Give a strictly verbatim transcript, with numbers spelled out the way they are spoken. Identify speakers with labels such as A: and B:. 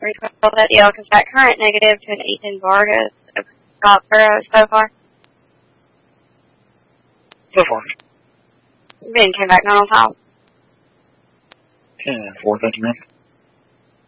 A: three twelve at the Elkins back current negative to an Ethan Vargas of Scottsboro so far.
B: So far.
A: Ben came back on top.
B: ten four, thank you, ma'am.